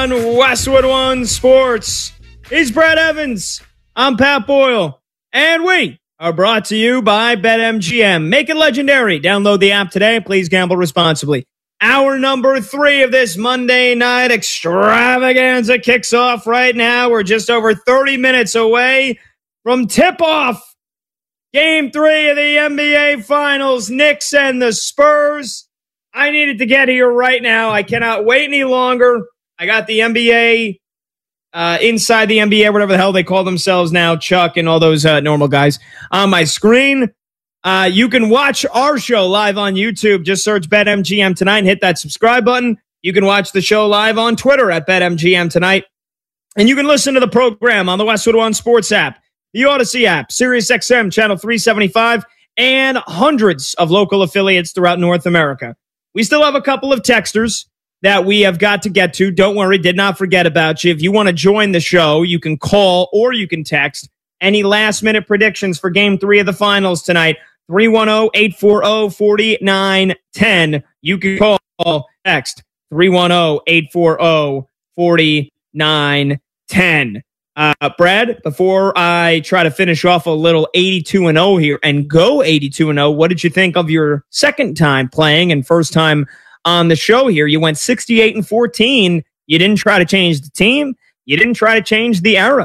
on Westwood One Sports. He's Brad Evans. I'm Pat Boyle. And we are brought to you by BetMGM. Make it legendary. Download the app today. Please gamble responsibly. Hour number 3 of this Monday night extravaganza kicks off right now. We're just over 30 minutes away from tip-off. Game 3 of the NBA Finals. Knicks and the Spurs. I needed to get here right now. I cannot wait any longer. I got the NBA, inside the NBA, whatever the hell they call themselves now, Chuck and all those normal guys, on my screen. You can watch our show live on YouTube. Just search BetMGM Tonight and hit that subscribe button. You can watch the show live on Twitter at BetMGM Tonight. And you can listen to the program on the Westwood One Sports app, the Odyssey app, SiriusXM Channel 375, and hundreds of local affiliates throughout North America. We still have a couple of texters that we have got to get to. Don't worry, did not forget about you. If you want to join the show, you can call or you can text any last-minute predictions for Game 3 of the Finals tonight. 310-840-4910. You can call, text 310-840-4910. Brad, before I try to finish off a little 82-0 here and go 82-0, what did you think of your second time playing and first time on the show here? You went 68-14. You didn't try to change the team. You didn't try to change the era.